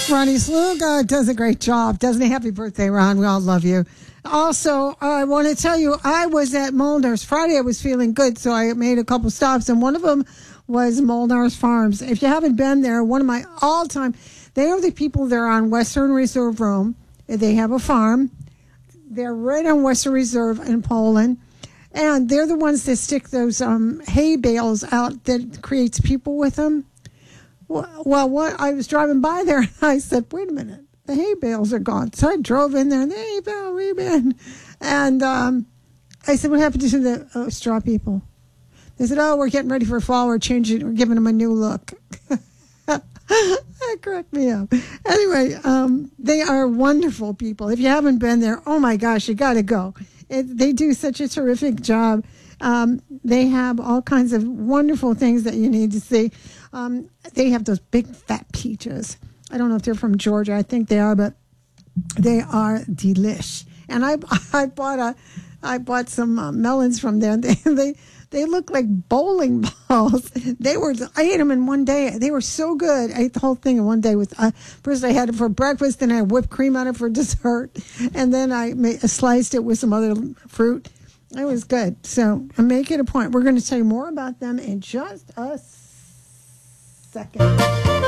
Ronnie Sluga does a great job, doesn't he? Happy birthday, Ron. We all love you. Also, I want to tell you, I was at Molnar's Friday. I was feeling good, so I made a couple stops, and one of them was Molnar's Farms. If you haven't been there, one of my all-time, they are the people that are on Western Reserve Rome. They have a farm. They're right on Western Reserve in Poland, and they're the ones that stick those hay bales out that creates people with them. Well, I was driving by there, and I said, wait a minute, the hay bales are gone. So I drove in there, and the hay bale, and I said, what happened to the straw people? They said, oh, we're getting ready for fall. We're changing. We're giving them a new look. That cracked me up. Anyway, they are wonderful people. If you haven't been there, oh, my gosh, you got to go. They do such a terrific job. They have all kinds of wonderful things that you need to see. They have those big fat peaches. I don't know if they're from Georgia. I think they are, but they are delish. And I bought some melons from there. They look like bowling balls. I ate them in one day. They were so good. I ate the whole thing in one day. First I had it for breakfast, then I had whipped cream on it for dessert, and then I sliced it with some other fruit. It was good. So I'm making a point. We're going to tell you more about them in just a second.